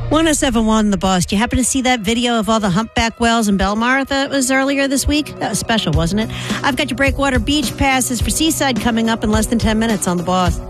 1071 The Boss. Do you happen to see that video of all the humpback whales in Belmar that was earlier this week? That was special, wasn't it? I've got your Breakwater Beach passes for Seaside coming up in less than 10 minutes on The Boss.